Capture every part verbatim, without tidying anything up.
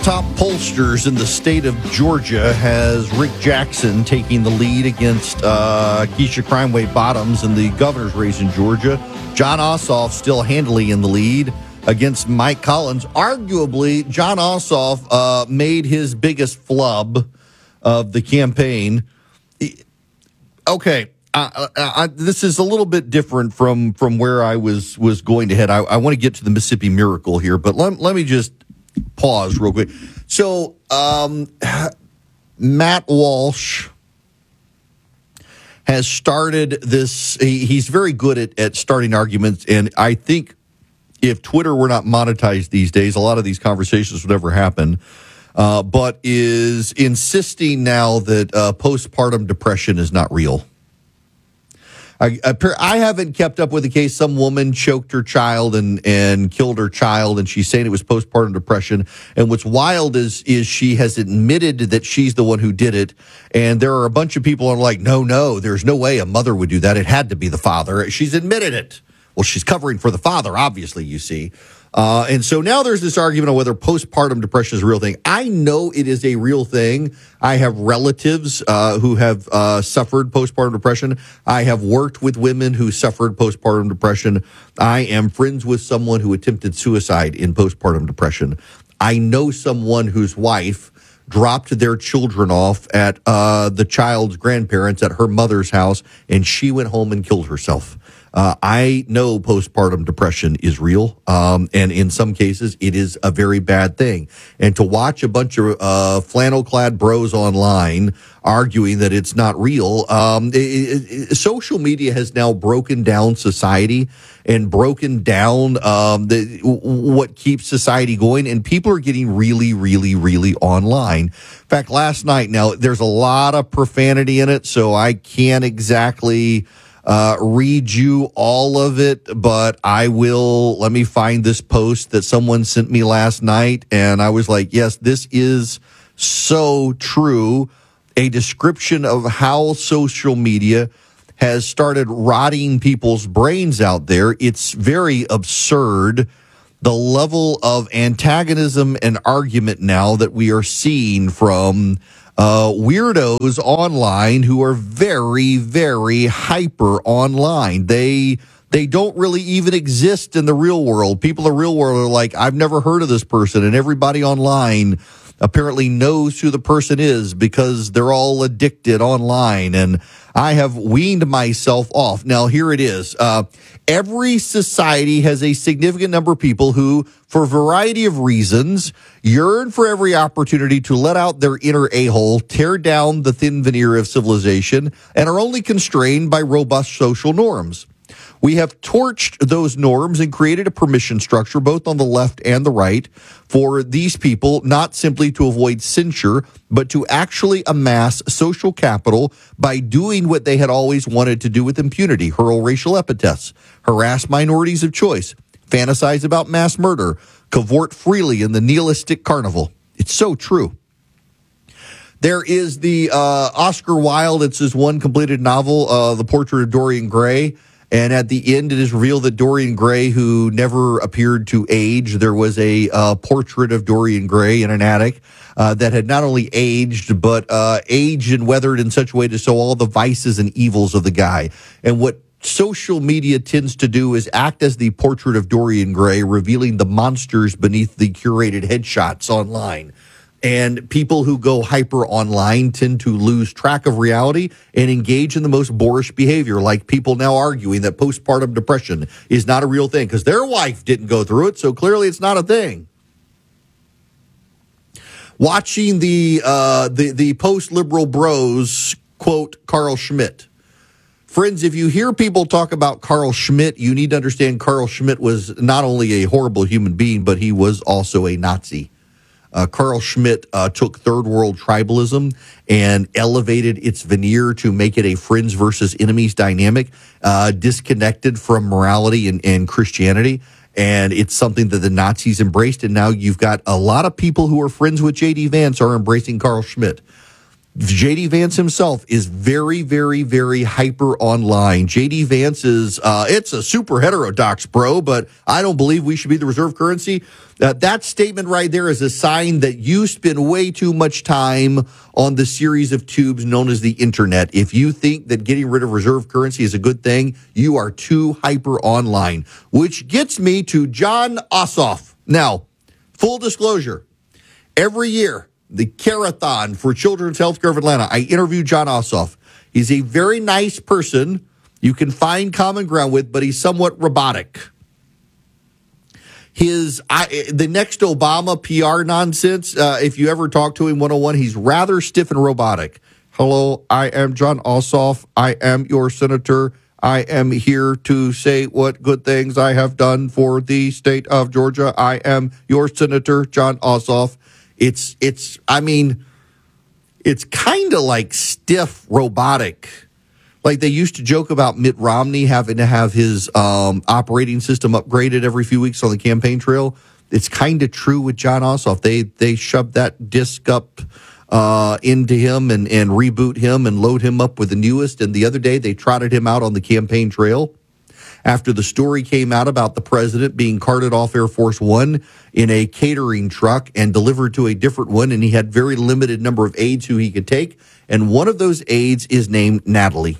top pollsters in the state of Georgia has Rick Jackson taking the lead against uh, Keisha Crimeway Bottoms in the governor's race in Georgia. Jon Ossoff still handily in the lead against Mike Collins. Arguably, Jon Ossoff uh, made his biggest flub of the campaign. Okay, uh, I, this is a little bit different from, from where I was, was going to head. I, I want to get to the Mississippi Miracle here, but let, let me just pause real quick. So, um, Matt Walsh has started this. He, he's very good at, at starting arguments, and I think if Twitter were not monetized these days, a lot of these conversations would never happen. Uh, but is insisting now that uh, postpartum depression is not real. I, I haven't kept up with the case. Some woman choked her child and, and killed her child, and she's saying it was postpartum depression. And what's wild is is she has admitted that she's the one who did it. And there are a bunch of people who are like, no, no, there's no way a mother would do that. It had to be the father. She's admitted it. Well, she's covering for the father, obviously, you see. Uh, and so now there's this argument on whether postpartum depression is a real thing. I know it is a real thing. I have relatives uh, who have uh, suffered postpartum depression. I have worked with women who suffered postpartum depression. I am friends with someone who attempted suicide in postpartum depression. I know someone whose wife dropped their children off at uh, the child's grandparents at her mother's house, and she went home and killed herself. Uh, I know postpartum depression is real, um, and in some cases, it is a very bad thing. And to watch a bunch of uh, flannel-clad bros online arguing that it's not real, um, it, it, it, social media has now broken down society and broken down um, the, what keeps society going, and people are getting really, really, really online. In fact, last night, now, there's a lot of profanity in it, so I can't exactly Uh, read you all of it, but I will. Let me find this post that someone sent me last night, and I was like, yes, this is so true. A description of how social media has started rotting people's brains out there. It's very absurd, the level of antagonism and argument now that we are seeing from Uh, weirdos online who are very, very hyper online. They they don't really even exist in the real world. People in the real world are like, I've never heard of this person, and everybody online apparently knows who the person is because they're all addicted online. And I have weaned myself off. Now, here it is. Uh, every society has a significant number of people who, for a variety of reasons, yearn for every opportunity to let out their inner a-hole, tear down the thin veneer of civilization, and are only constrained by robust social norms. We have torched those norms and created a permission structure, both on the left and the right, for these people not simply to avoid censure, but to actually amass social capital by doing what they had always wanted to do with impunity: hurl racial epithets, harass minorities of choice, fantasize about mass murder, cavort freely in the nihilistic carnival. It's so true. There is the uh, Oscar Wilde. It's his one completed novel, uh, The Portrait of Dorian Gray. And at the end, it is revealed that Dorian Gray, who never appeared to age, there was a uh, portrait of Dorian Gray in an attic uh, that had not only aged, but uh, aged and weathered in such a way to show all the vices and evils of the guy. And what social media tends to do is act as the portrait of Dorian Gray, revealing the monsters beneath the curated headshots online. And people who go hyper online tend to lose track of reality and engage in the most boorish behavior, like people now arguing that postpartum depression is not a real thing because their wife didn't go through it, so clearly it's not a thing. Watching the uh, the, the post-liberal bros quote Carl Schmitt. Friends, if you hear people talk about Carl Schmitt, you need to understand Carl Schmitt was not only a horrible human being, but he was also a Nazi. Uh, Carl Schmitt uh, took third world tribalism and elevated its veneer to make it a friends versus enemies dynamic, uh, disconnected from morality and, and Christianity. And it's something that the Nazis embraced. And now you've got a lot of people who are friends with J D Vance are embracing Carl Schmitt. J D Vance himself is very, very, very hyper online. J D Vance is, uh, it's a super heterodox, bro, but I don't believe we should be the reserve currency. Uh, that statement right there is a sign that you spend way too much time on the series of tubes known as the internet. If you think that getting rid of reserve currency is a good thing, you are too hyper online, which gets me to Jon Ossoff. Now, full disclosure, every year, the Carathon for Children's Healthcare of Atlanta, I interviewed Jon Ossoff. He's a very nice person you can find common ground with, but he's somewhat robotic. His I, the next Obama P R nonsense, uh, if you ever talk to him one-on-one, he's rather stiff and robotic. Hello, I am Jon Ossoff. I am your senator. I am here to say what good things I have done for the state of Georgia. I am your senator, Jon Ossoff. It's, it's, I mean, it's kind of like stiff, robotic. Like they used to joke about Mitt Romney having to have his um, operating system upgraded every few weeks on the campaign trail. It's kind of true with Jon Ossoff. They they shoved that disc up uh, into him and, and reboot him and load him up with the newest. And the other day they trotted him out on the campaign trail after the story came out about the president being carted off Air Force One in a catering truck and delivered to a different one. And he had very limited number of aides who he could take. And one of those aides is named Natalie.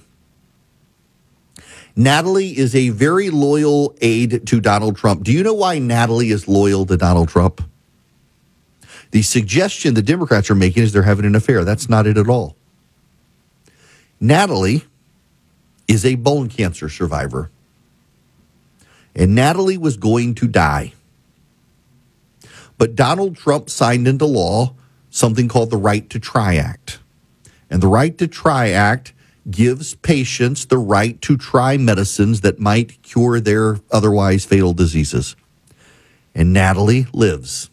Natalie is a very loyal aide to Donald Trump. Do you know why Natalie is loyal to Donald Trump? The suggestion the Democrats are making is they're having an affair. That's not it at all. Natalie is a bone cancer survivor. And Natalie was going to die. But Donald Trump signed into law something called the Right to Try Act. And the Right to Try Act gives patients the right to try medicines that might cure their otherwise fatal diseases. And Natalie lives.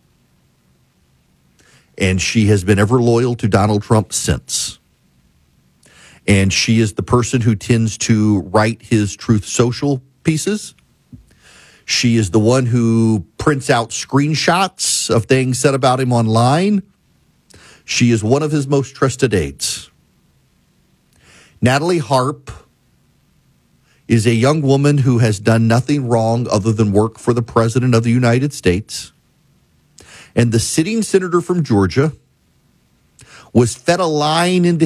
And she has been ever loyal to Donald Trump since. And she is the person who tends to write his Truth Social pieces. She is the one who prints out screenshots of things said about him online. She is one of his most trusted aides. Natalie Harp is a young woman who has done nothing wrong other than work for the President of the United States. And the sitting senator from Georgia was fed a line into